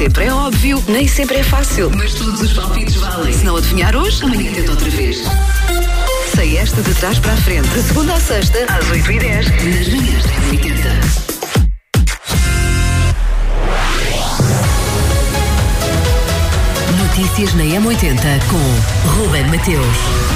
sempre é óbvio, nem sempre é fácil. Mas todos os palpites valem. Se não adivinhar hoje, amanhã tenta outra vez. Sei esta de trás para a frente. De segunda à sexta, às 8h10, nas manhãs da M80. Notícias na M80 com Ruben Mateus.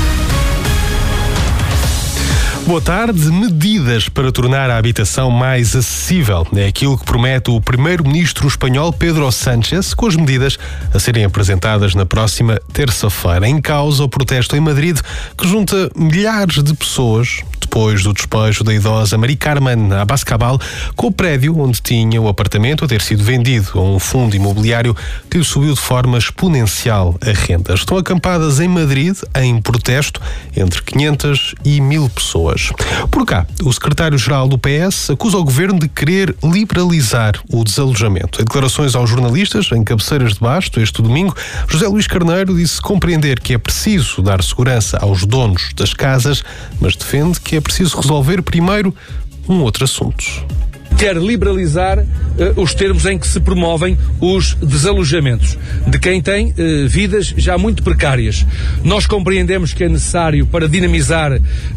Boa tarde. Medidas para tornar a habitação mais acessível. É aquilo que promete o primeiro-ministro espanhol Pedro Sánchez, com as medidas a serem apresentadas na próxima terça-feira. Em causa o protesto em Madrid, que junta milhares de pessoas depois do despejo da idosa Mari Carmen Abascal, com o prédio onde tinha o apartamento a ter sido vendido a um fundo imobiliário que lhe subiu de forma exponencial a renda. Estão acampadas em Madrid, em protesto, entre 500 e 1000 pessoas. Por cá, o secretário-geral do PS acusa o governo de querer liberalizar o desalojamento. Em declarações aos jornalistas, em Cabeceiras de Basto, este domingo, José Luís Carneiro disse compreender que é preciso dar segurança aos donos das casas, mas defende que é preciso resolver primeiro um outro assunto. Quer liberalizar os termos em que se promovem os desalojamentos de quem tem vidas já muito precárias. Nós compreendemos que é necessário, para dinamizar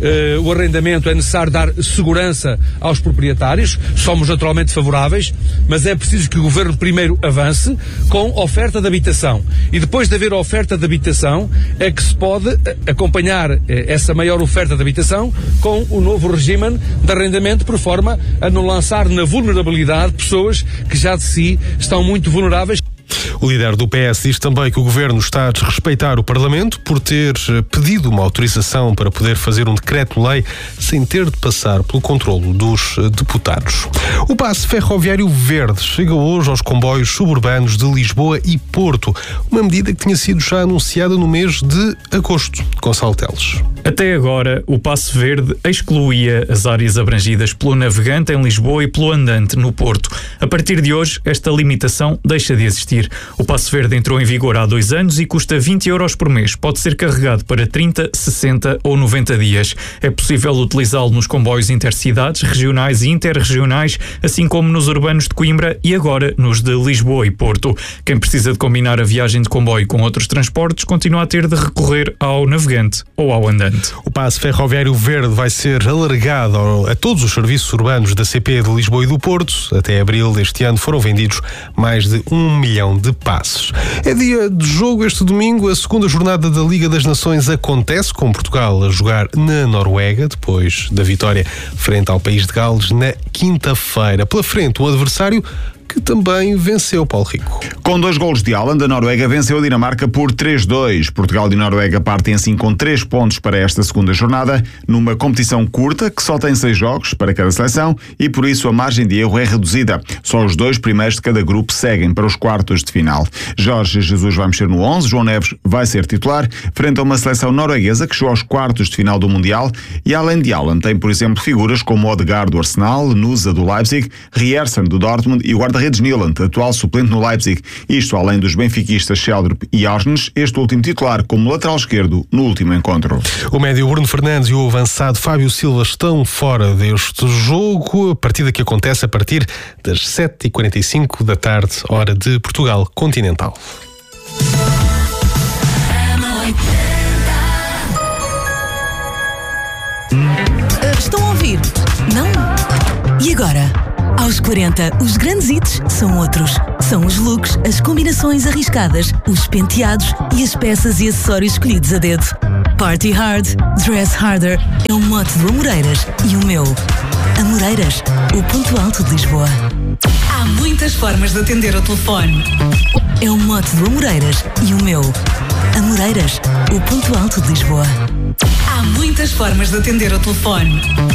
o arrendamento, é necessário dar segurança aos proprietários. Somos naturalmente favoráveis, mas é preciso que o governo primeiro avance com oferta de habitação. E depois de haver oferta de habitação, é que se pode acompanhar essa maior oferta de habitação com o novo regime de arrendamento, por forma a não lançar na vulnerabilidade pessoas que já de si estão muito vulneráveis. O líder do PS diz também que o governo está a desrespeitar o Parlamento por ter pedido uma autorização para poder fazer um decreto-lei sem ter de passar pelo controlo dos deputados. O passe ferroviário verde chega hoje aos comboios suburbanos de Lisboa e Porto, uma medida que tinha sido já anunciada no mês de agosto. Gonçalo Teles. Até agora, o passe verde excluía as áreas abrangidas pelo navegante em Lisboa e pelo andante no Porto. A partir de hoje, esta limitação deixa de existir. O passe verde entrou em vigor há 2 anos e custa 20 € por mês. Pode ser carregado para 30, 60 ou 90 dias. É possível utilizá-lo nos comboios intercidades, regionais e interregionais, assim como nos urbanos de Coimbra e agora nos de Lisboa e Porto. Quem precisa de combinar a viagem de comboio com outros transportes continua a ter de recorrer ao navegante ou ao andante. O passe ferroviário verde vai ser alargado a todos os serviços urbanos da CP de Lisboa e do Porto. Até abril deste ano foram vendidos mais de 1 milhão de passes. É dia de jogo este domingo. A segunda jornada da Liga das Nações acontece, com Portugal a jogar na Noruega, depois da vitória frente ao país de Gales na quinta-feira. Pela frente, um adversário que também venceu, Paulo Rico. Com 2 golos de Haaland, a Noruega venceu a Dinamarca por 3-2. Portugal e Noruega partem assim com 3 pontos para esta segunda jornada, numa competição curta que só tem 6 jogos para cada seleção e por isso a margem de erro é reduzida. Só os 2 primeiros de cada grupo seguem para os quartos de final. Jorge Jesus vai mexer no 11, João Neves vai ser titular, frente a uma seleção norueguesa que chegou aos quartos de final do Mundial e além de Haaland tem, por exemplo, figuras como Odegaard do Arsenal, Nusa do Leipzig, Riersen do Dortmund e o guarda-redes Nyland, atual suplente no Leipzig. Isto além dos benfiquistas Sheldrup e Arnes, este último titular como lateral esquerdo no último encontro. O médio Bruno Fernandes e o avançado Fábio Silva estão fora deste jogo. A partida que acontece a partir das 7h45 da tarde, hora de Portugal continental. Estão a ouvir? Não? E agora? Aos 40, os grandes hits são outros. São os looks, as combinações arriscadas, os penteados e as peças e acessórios escolhidos a dedo. Party hard, dress harder é o mote do Amoreiras e o meu. Amoreiras, o ponto alto de Lisboa. Há muitas formas de atender o telefone. É o mote do Amoreiras e o meu. Amoreiras, o ponto alto de Lisboa. Há muitas formas de atender o telefone.